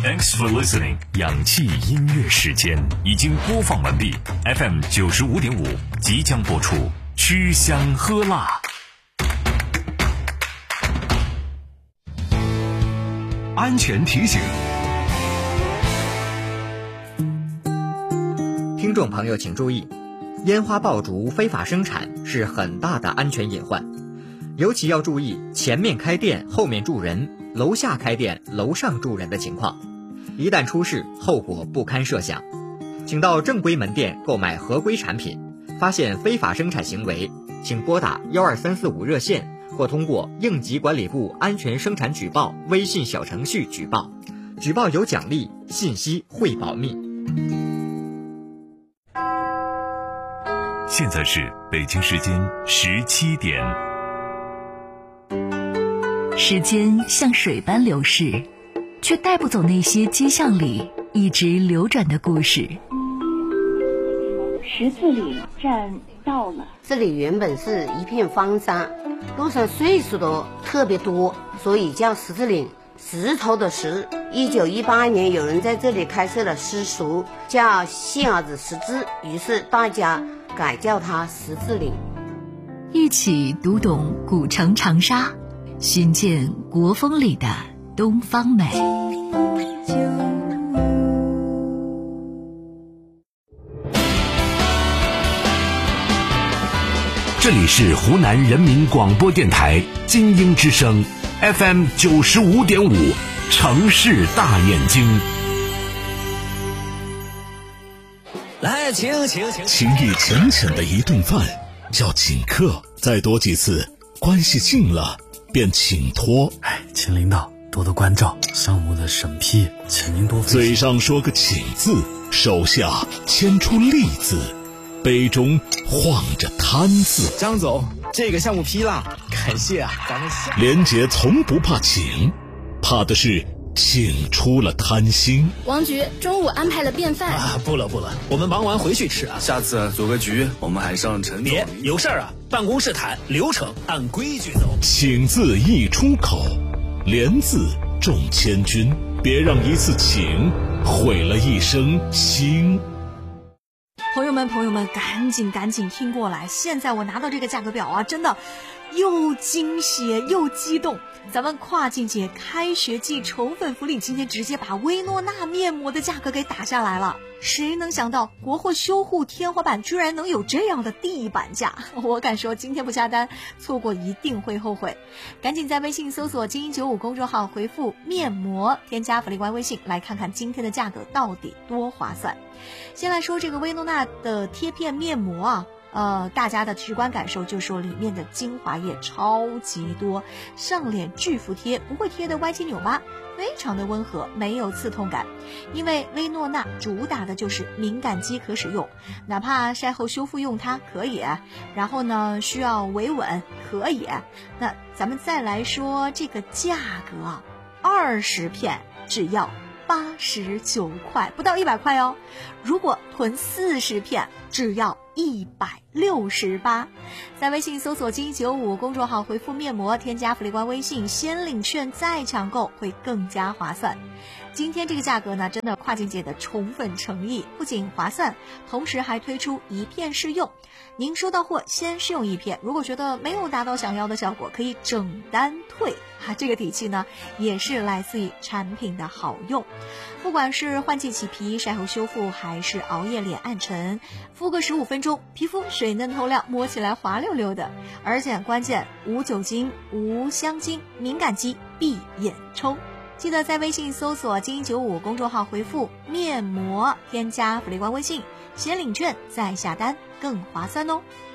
Thanks for listening。氧气音乐时间已经播放完毕 ，FM 95.5即将播出，吃香喝辣。 安全提醒， 听众朋友请注意，烟花爆竹非法生产是很大的安全隐患，尤其要注意前面开店后面住人，楼下开店楼上住人的情况，一旦出事后果不堪设想。请到正规门店购买合规产品，发现非法生产行为，请拨打12345热线或通过应急管理部安全生产举报微信小程序举报，举报有奖励，信息会保密。 现在是北京时间17点。 时间像水般流逝，却带不走那些街巷里一直流转的故事。 十字岭站到了， 这里原本是一片荒沙，路上岁数都特别多，所以叫十字岭。石头的石。1918年有人在这里开设了私塾，叫细伢子识字，于是大家改叫它十字岭。 一起读懂古城长沙，寻见国风里的东方美。 这里是湖南人民广播电台金鹰之声 FM 95.5，城市大眼睛。 来，请。 情意浅浅的一顿饭叫请客，再多几次，关系近了便请托。 请领导多多关照，项目的审批，请您多费心。 嘴上说个请字，手下牵出利字，杯中晃着贪字。 张总，这个项目批了，感谢啊，咱们连杰从不怕请，怕的是请出了贪心。 王局中午安排了便饭啊，不了，我们忙完回去吃啊。 下次组个局，我们还上陈总。 别有事啊，办公室谈，流程按规矩走。 请字一出口，连字中千军，别让一次请毁了一生心。 朋友们，赶紧听过来！现在我拿到这个价格表啊，真的又惊喜又激动。咱们跨境节开学季宠粉福利，今天直接把薇诺娜面膜的价格给打下来了。谁能想到国货修护天花板居然能有这样的地板价？我敢说今天不下单，错过一定会后悔。赶紧在微信搜索金鹰95公众号回复面膜，添加福利官微信，来看看今天的价格到底多划算。先来说这个薇诺娜的贴片面膜啊，大家的直观感受就是说里面的精华液超级多，上脸巨服帖，不会贴的歪七扭八，非常的温和，没有刺痛感。因为薇诺娜主打的就是敏感肌可使用，哪怕晒后修复用它可以，然后呢需要维稳可以。那咱们再来说这个价格，20片只要89块，不到100块哦。如果囤40片，只要168。在微信搜索金95公众号回复面膜，添加福利官微信，先领券再抢购，会更加划算。今天这个价格呢，真的跨境节的宠粉诚意，不仅划算，同时还推出一片试用。您收到货先试用1片，如果觉得没有达到想要的效果，可以整单退。这个底气呢，也是来自于产品的好用。不管是换季起皮、晒后修复，还是熬夜脸暗沉，敷个15分钟，皮肤水嫩透亮，摸起来滑溜溜的。而且关键无酒精、无香精，敏感肌闭眼冲。记得在微信搜索金鹰95公众号回复面膜，添加福利官微信，先领券再下单，更划算哦。